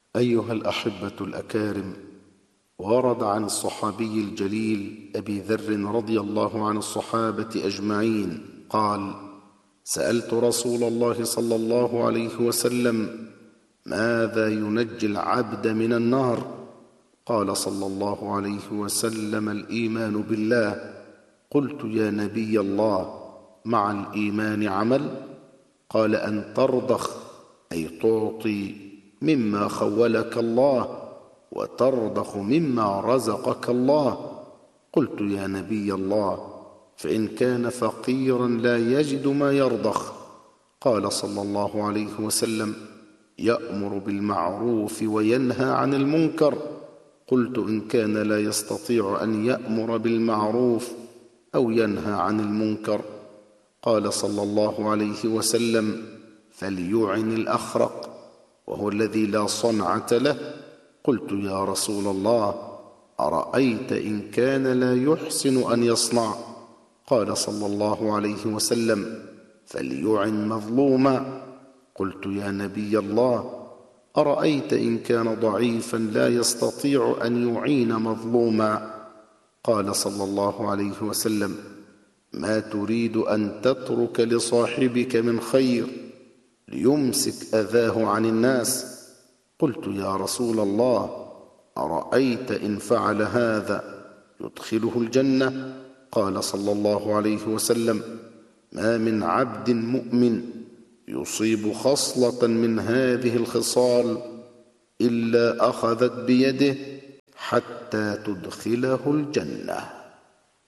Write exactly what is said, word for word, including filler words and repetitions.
أيها الأحبة الأكارم، ورد عن الصحابي الجليل أبي ذر رضي الله عن الصحابة أجمعين قال: سألت رسول الله صلى الله عليه وسلم: ماذا ينجي العبد من النار؟ قال صلى الله عليه وسلم: الإيمان بالله. قلت: يا نبي الله، مع الإيمان عمل؟ قال: أن ترضخ، أي تعطي مما خولك الله، وترضخ مما رزقك الله. قلت: يا نبي الله، فإن كان فقيرا لا يجد ما يرضخ؟ قال صلى الله عليه وسلم: يأمر بالمعروف وينهى عن المنكر. قلت: إن كان لا يستطيع أن يأمر بالمعروف أو ينهى عن المنكر؟ قال صلى الله عليه وسلم: فليعن الأخرق، وهو الذي لا صنعة له. قلت: يا رسول الله، أرأيت إن كان لا يحسن أن يصنع؟ قال صلى الله عليه وسلم: فليعن مظلوما. قلت: يا نبي الله، أرأيت إن كان ضعيفا لا يستطيع أن يعين مظلوما؟ قال صلى الله عليه وسلم: ما تريد أن تترك لصاحبك من خير ليمسك أذاه عن الناس؟ قلت: يا رسول الله، أرأيت إن فعل هذا يدخله الجنة؟ قال صلى الله عليه وسلم: ما من عبد مؤمن يصيب خصلة من هذه الخصال إلا أخذت بيده حتى تدخله الجنة.